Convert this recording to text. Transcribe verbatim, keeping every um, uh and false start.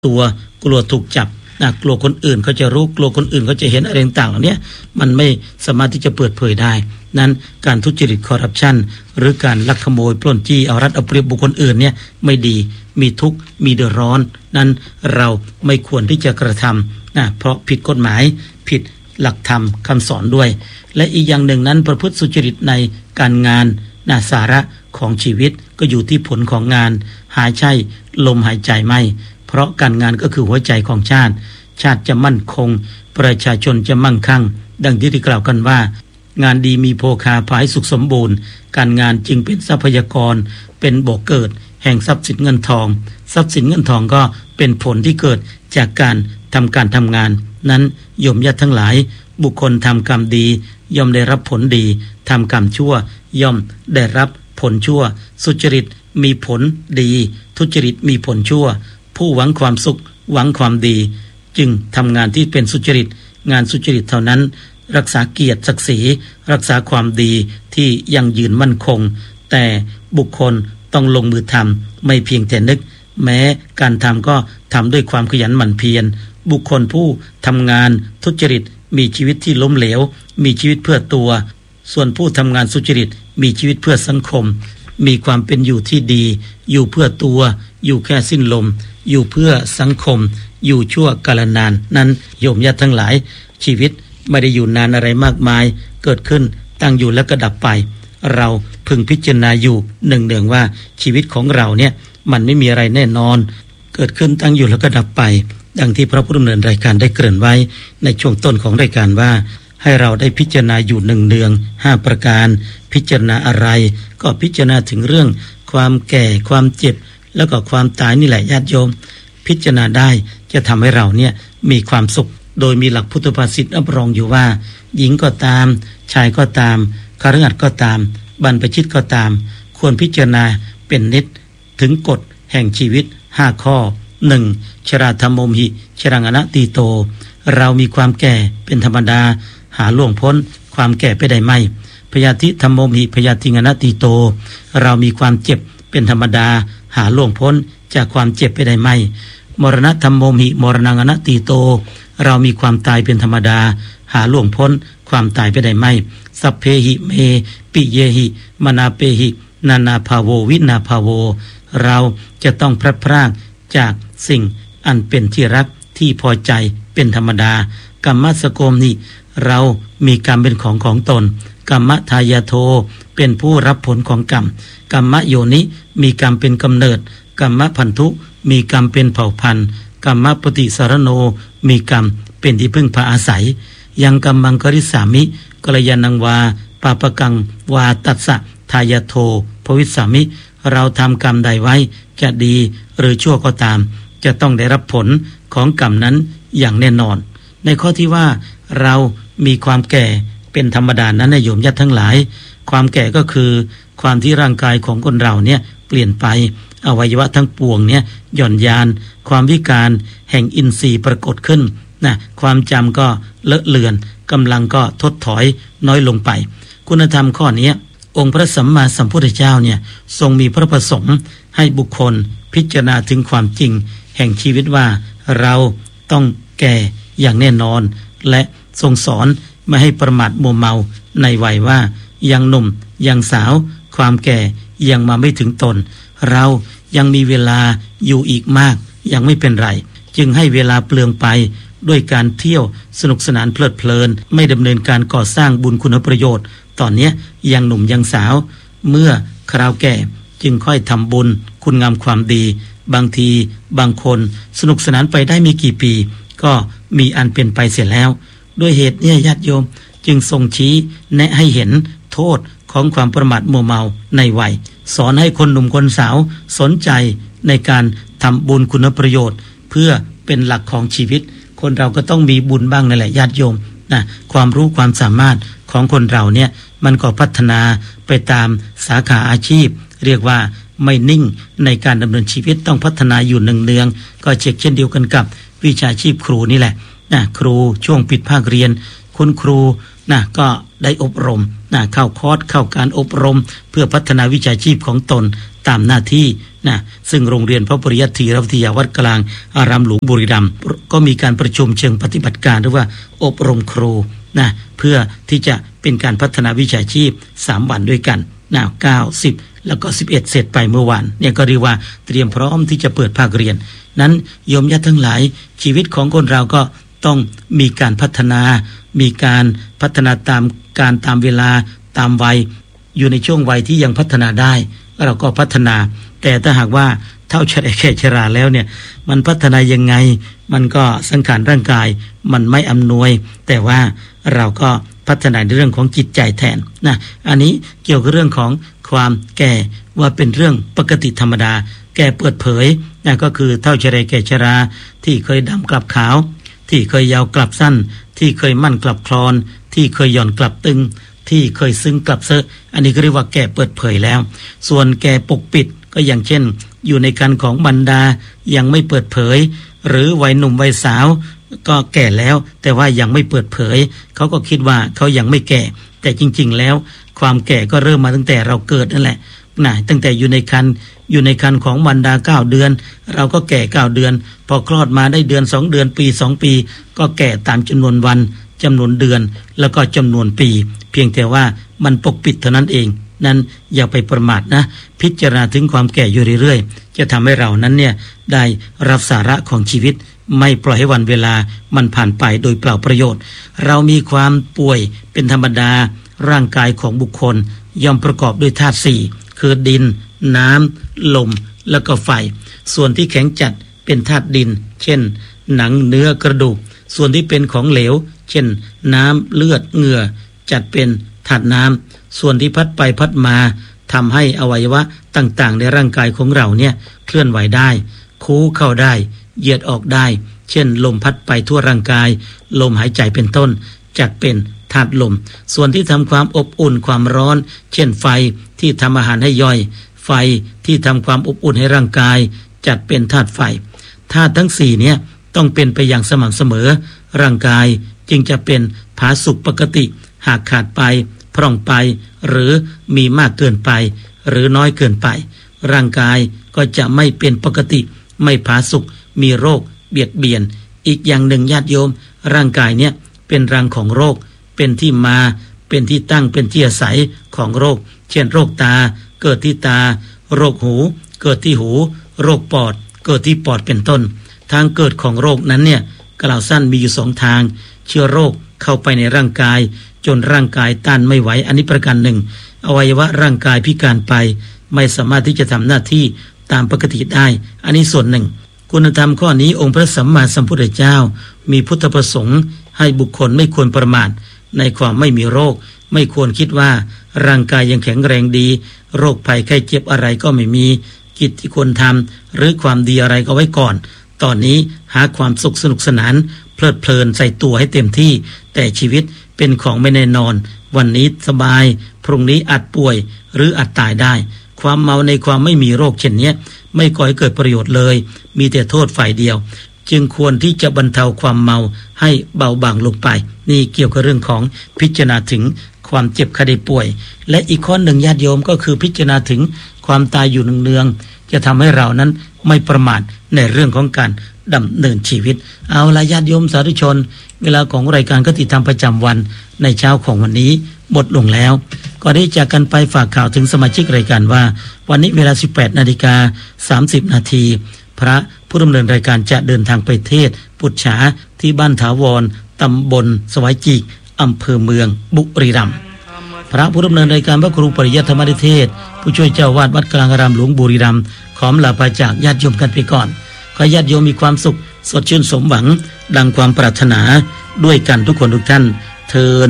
ตัวกลัวถูกจับนะกลัวคนอื่นเขาจะรู้กลัวคนอื่นเขาจะเห็นอะไรต่างๆเหล่านี้มันไม่สามารถที่จะเปิดเผยได้นั้นการทุจริตคอร์รัปชันหรือการลักขโมยปล้นจี้เอารัดเอาเปรียบบุคคลอื่นเนี่ยไม่ดีมีทุกข์มีเดือดร้อนนั้นเราไม่ควรที่จะกระทำนะเพราะผิดกฎหมายผิดหลักธรรมคำสอนด้วยและอีกอย่างหนึ่งนั้นประพฤติสุจริตในการงานนะสาระของชีวิตก็อยู่ที่ผลของงานหายใจลมหายใจไม่เพราะการงานก็คือหัวใจของชาติชาติจะมั่นคงประชาชนจะมั่งคั่งดังที่ได้กล่าวกันว่างานดีมีโภคาภายสุขสมบูรณ์การงานจึงเป็นทรัพยากรเป็นบ่อเกิดแห่งทรัพย์สินเงินทองทรัพย์สินเงินทองก็เป็นผลที่เกิดจากการทำการทำงานนั้นโยมญาติทั้งหลายบุคคลทำกรรมดีย่อมได้รับผลดีทำกรรมชั่วย่อมได้รับผลชั่วสุจริตมีผลดีทุจริตมีผลชั่วผู้หวังความสุขหวังความดีจึงทำงานที่เป็นสุจริตงานสุจริตเท่านั้นรักษาเกียรติศักดิ์ศรีรักษาความดีที่ยั่งยืนมั่นคงแต่บุคคลต้องลงมือทำไม่เพียงแต่นึกแม้การทำก็ทำด้วยความขยันหมั่นเพียรบุคคลผู้ทำงานทุจริตมีชีวิตที่ล้มเหลวมีชีวิตเพื่อตัวส่วนผู้ทำงานสุจริตมีชีวิตเพื่อสังคมมีความเป็นอยู่ที่ดีอยู่เพื่อตัวอยู่แค่สิ้นลมอยู่เพื่อสังคมอยู่ชั่วกาลนานนั้นโยมญาติทั้งหลายชีวิตไม่ได้อยู่นานอะไรมากมายเกิดขึ้นตั้งอยู่แล้วก็ดับไปเราพึงพิจารณาอยู่หนึ่งๆว่าชีวิตของเราเนี่ยมันไม่มีอะไรแน่นอนเกิดขึ้นตั้งอยู่แล้วก็ดับไปดังที่พระผู้ดำเนินรายการได้เกริ่นไว้ในช่วงต้นของรายการว่าให้เราได้พิจารณาอยู่หนึ่งเนืองห้าประการพิจารณาอะไรก็พิจารณาถึงเรื่องความแก่ความเจ็บแล้วก็ความตายนี่แหละญาติโยมพิจารณาได้จะทำให้เราเนี่ยมีความสุขโดยมีหลักพุทธภาษิตรับรองอยู่ว่าหญิงก็ตามชายก็ตามคฤหัสถ์ก็ตามบรรพชิตก็ตามควรพิจารณาเป็นนิดถึงกฎแห่งชีวิตห้าข้อหนึ่งชราธรรมมหิชรังอนัตติโตเรามีความแก่เป็นธรรมดาหาล่วงพ้นความแก่ไปได้ไม่พยาธิธรรมมหิพยาธิงอนัตติโตเรามีความเจ็บเป็นธรรมดาหาล่วงพ้นจากความเจ็บไปได้ไม่มรณะธรรมมหิมรณังอนัตติโตเรามีความตายเป็นธรรมดาหาล่วงพ้นความตายไปได้ไม่สัพเพหิเมปิเยหิมนาเปหินานาภาโววินาภาโวเราจะต้องพลัดพรากจากสิ่งอันเป็นที่รักที่พอใจเป็นธรรมดากรรมสโกมนิเรามีกรรมเป็นของของตนกรรมทายาโทเป็นผู้รับผลของกรรมกรรมโยนิมีกรรมเป็นกำเนิดกรรมพันธุมีกรรมเป็นเผ่าพันธุ์กรรมปฏิสารโนมีกรรมเป็นที่พึ่งพาอาศัยยังกรรมังกริสามิกัลยาณังวาปาปกังวาตัสสะทายาโทภวิสสามิเราทำกรรมใดไว้จะดีหรือชั่วก็ตามจะต้องได้รับผลของกรรมนั้นอย่างแน่นอนในข้อที่ว่าเรามีความแก่เป็นธรรมดานั้นนะโยมญาติทั้งหลายความแก่ก็คือความที่ร่างกายของคนเราเนี่ยเปลี่ยนไปอวัยวะทั้งปวงเนี่ยหย่อนยานความวิการแห่งอินทรีย์ปรากฏขึ้นนะความจำก็เลอะเลือนกำลังก็ทดถอยน้อยลงไปคุณธรรมข้อนี้องค์พระสัมมาสัมพุทธเจ้าเนี่ยทรงมีพระประสงค์ให้บุคคลพิจารณาถึงความจริงแห่งชีวิตว่าเราต้องแก่อย่างแน่นอนและทรงสอนไม่ให้ประมาทมัวเมาในวัยว่ายังหนุ่มยังสาวความแก่ยังมาไม่ถึงตนเรายังมีเวลาอยู่อีกมากยังไม่เป็นไรจึงให้เวลาเปลืองไปด้วยการเที่ยวสนุกสนานเพลิดเพลินไม่ดำเนินการก่อสร้างบุญคุณประโยชน์ตอนนี้ยังหนุ่มยังสาวเมื่อคราวแก่จึงค่อยทำบุญคุณงามความดีบางทีบางคนสนุกสนานไปได้ไม่กี่ปีก็มีอันเป็นไปเสียแล้วด้วยเหตุนี้ญาติโยมจึงทรงชี้แนะให้เห็นโทษของความประมาทมัวเมาในวัยสอนให้คนหนุ่มคนสาวสนใจในการทำบุญคุณประโยชน์เพื่อเป็นหลักของชีวิตคนเราก็ต้องมีบุญบ้างนั่นแหละญาติโยมนะความรู้ความสามารถของคนเราเนี่ยมันก็พัฒนาไปตามสาขาอาชีพเรียกว่าไม่นิ่งในการดำเนินชีวิตต้องพัฒนาอยู่เนืองๆก็เช็คเช่นเดียวกันกับวิชาชีพครูนี่แหละนะครูช่วงปิดภาคเรียนคุณครูนะก็ได้อบรมนะเข้าคอร์สเข้าการอบรมเพื่อพัฒนาวิชาชีพของตนตามหน้าที่นะซึ่งโรงเรียนพระปริยัติธีรวิทยาวัดกลางอารามหลวงบุรีรัมย์ก็มีการประชุมเชิงปฏิบัติการหรือว่าอบรมครูนะเพื่อที่จะเป็นการพัฒนาวิชาชีพสามวันด้วยกันนะเก้า สิบแล้วก็สิบเอ็ดเสร็จไปเมื่อวานเนี่ยก็เรียกว่าเตรียมพร้อมที่จะเปิดภาคเรียนนั้นโยมญาติทั้งหลายชีวิตของคนเราก็ต้องมีการพัฒนามีการพัฒนาตามการตามเวลาตามวัยอยู่ในช่วงวัยที่ยังพัฒนาได้เราก็พัฒนาแต่ถ้าหากว่าเท่าชราแก่ชราแล้วเนี่ยมันพัฒนายังไงมันก็สังขารร่างกายมันไม่อำนวยแต่ว่าเราก็พัฒนาในเรื่องของจิตใจแทนนะอันนี้เกี่ยวกับเรื่องของความแก่ว่าเป็นเรื่องปกติธรรมดาแก่เปิดเผยนะก็คือเท่าชราแก่ชราที่เคยดำกลับขาวที่เคยยาวกลับสั้นที่เคยมั่นกลับคลอนที่เคยหย่อนกลับตึงที่เคยซึ้งกลับเซอะอันนี้ก็เรียกว่าแก่เปิดเผยแล้วส่วนแก่ปกปิดก็อย่างเช่นอยู่ในคันของบรรดายังไม่เปิดเผยหรือวัยหนุ่มวัยสาวก็แก่แล้วแต่ว่ายังไม่เปิดเผยเขาก็คิดว่าเขายังไม่แก่แต่จริงๆแล้วความแก่ก็เริ่มมาตั้งแต่เราเกิดนั่นแหละนะตั้งแต่อยู่ในคันอยู่ในคันของบรรดาเก้าเดือนเราก็แก่เก้าเดือนพอคลอดมาได้เดือนสองเดือนปีสองปีก็แก่ตามจำนวนวันจำนวนเดือนแล้วก็จำนวนปีเพียงแต่ว่ามันปกปิดเท่านั้นเองนั้นอย่าไปประมาทนะพิจารณาถึงความแก่อยู่เรื่อยๆจะทำให้เรานั้นเนี่ยได้รับสาระของชีวิตไม่ปล่อยให้วันเวลามันผ่านไปโดยเปล่าประโยชน์เรามีความป่วยเป็นธรรมดาร่างกายของบุคคลย่อมประกอบด้วยธาตุสี่คือดินน้ำลมแล้วก็ไฟส่วนที่แข็งจัดเป็นธาตุดินเช่นหนังเนื้อกระดูกส่วนที่เป็นของเหลวเช่นน้ำเลือดเหงื่อจัดเป็นธาตุน้ำส่วนที่พัดไปพัดมาทำให้อวัยวะต่างๆในร่างกายของเราเนี่ยเคลื่อนไหวได้คู้เข้าได้เหยียดออกได้เช่นลมพัดไปทั่วร่างกายลมหายใจเป็นต้นจัดเป็นธาตุลมส่วนที่ทำความอบอุ่นความร้อนเช่นไฟที่ทำอาหารให้ย่อยไฟที่ทำความอบอุ่นให้ร่างกายจัดเป็นธาตุไฟธาตุทั้งสี่เนี่ยต้องเป็นไปอย่างสม่ำเสมอร่างกายจึงจะเป็นผาสุกปกติหากขาดไปพร่องไปหรือมีมากเกินไปหรือน้อยเกินไปร่างกายก็จะไม่เป็นปกติไม่ผาสุกมีโรคเบียดเบียนอีกอย่างหนึ่งญาติโยมร่างกายเนี่ยเป็นรังของโรคเป็นที่มาเป็นที่ตั้งเป็นที่อาศัยของโรคเช่นโรคตาเกิดที่ตาโรคหูเกิดที่หูโรคปอดเกิดที่ปอดเป็นต้นทางเกิดของโรคนั้นเนี่ยกล่าวสั้นมีอยู่สองทางเชื้อโรคเข้าไปในร่างกายจนร่างกายต้านไม่ไหวอันนี้ประการหนึ่งอวัยวะร่างกายพิการไปไม่สามารถที่จะทำหน้าที่ตามปกติได้อันนี้ส่วนหนึ่งคุณธรรมข้อนี้องค์พระสัมมาสัมพุทธเจ้ามีพุทธประสงค์ให้บุคคลไม่ควรประมาทในความไม่มีโรคไม่ควรคิดว่าร่างกายยังแข็งแรงดีโรคภัยไข้เจ็บอะไรก็ไม่มีกิจที่ควรทำหรือความดีอะไรก็ไว้ก่อนตอนนี้หาความสุขสนุกสนานเพลิดเพลินใส่ตัวให้เต็มที่แต่ชีวิตเป็นของไม่แน่นอนวันนี้สบายพรุ่งนี้อาจป่วยหรืออาจตายได้ความเมาในความไม่มีโรคเช่นนี้ไม่ก่อให้เกิดประโยชน์เลยมีแต่โทษฝ่ายเดียวจึงควรที่จะบรรเทาความเมาให้เบาบางลงไปนี่เกี่ยวกับเรื่องของพิจารณาถึงความเจ็บไข้ได้ป่วยและอีกข้อหนึ่งญาติโยมก็คือพิจารณาถึงความตายอยู่เนืองๆจะทำให้เรานั้นไม่ประมาทในเรื่องของการดำเนินชีวิตเอาละญาติโยมสาธุชนเวลาของรายการคติธรรมประจำวันในเช้าของวันนี้หมดลงแล้วก็ได้จากกันไปฝากข่าวถึงสมาชิกรายการว่าวันนี้เวลา สิบแปดนาฬิกาสามสิบนาทีพระผู้ดำเนินรายการจะเดินทางไปเทศปุจฉาที่บ้านถาวรตำบลสวายจีกอำเภอเมืองบุรีรัมย์พระผู้ดำเนินรายการพระครูปริยัติธรรมนิเทศผู้ช่วยเจ้าวาดวัดกลางอารามหลวงบุรีรัมย์ขอลาไปจากญาติโยมกันไปก่อนขอญาติโยมมีความสุขสดชื่นสมหวังดังความปรารถนาด้วยกันทุกคนทุกท่านเทอญ